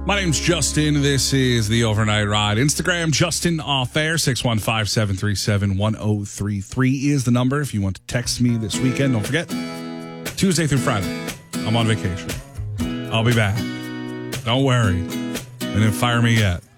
My name's Justin. This is the Overnight Ride. Instagram, Justin Off Air, 615-737-1033 is the number if you want to text me this weekend. Don't forget, Tuesday through Friday, I'm on vacation. I'll be back. Don't worry. They didn't fire me yet.